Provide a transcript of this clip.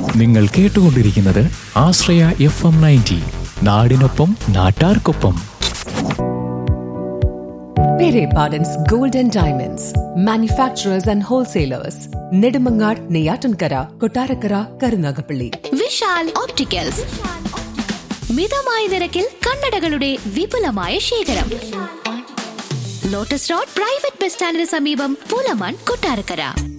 നിങ്ങൾ കേട്ടുകൊണ്ടിരിക്കുന്നത് ആശ്രയ FM 90, നാടിനൊപ്പം നാട്ടാർക്കൊപ്പം. Pere Pardon's Gold and Diamonds, manufacturers and wholesalers. Nedimangar, Neyatankara, Kottarakara, Karunagapalli. Vishal opticals, മിതമായ നിരക്കിൽ കണ്ണടകളുടെ വിപുലമായ ശേഖരം. ലോട്ടസ് റോഡ് പ്രൈവറ്റ് ബസ് സ്റ്റാൻഡിന് സമീപം, പൂലമാൻ, കൊട്ടാരക്കര.